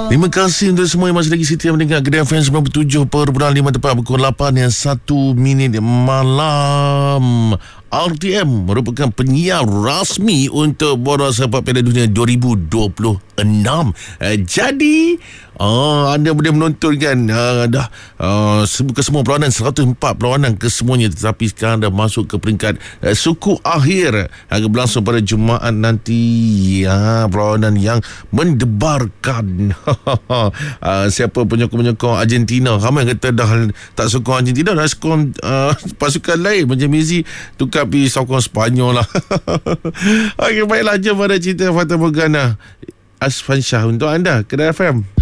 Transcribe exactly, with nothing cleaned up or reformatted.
Terima kasih untuk semua yang masih lagi setia mendengar Kedah F M sembilan puluh tujuh perpuluhan lima tepat pukul lapan yang satu minit malam. R T M merupakan penyiar rasmi untuk Bola Sepak Piala Dunia dua ribu dua puluh enam. Uh, jadi uh, anda boleh menonton kan uh, dah uh, ke semua perlawanan, seratus empat perlawanan ke semuanya, tetapi sekarang dah masuk ke peringkat uh, suku akhir akan berlangsung pada Jumaat nanti. Uh, perlawanan yang mendebarkan. uh, siapa penyokong-penyokong Argentina, ramai kata dah tak sokong Argentina, dah sokong uh, pasukan lain macam Messi tukar pergi sokong Sepanyol lah. Okey, baiklah, jom pada cerita Fata Morgana Asfan Shah untuk anda, Kedah F M.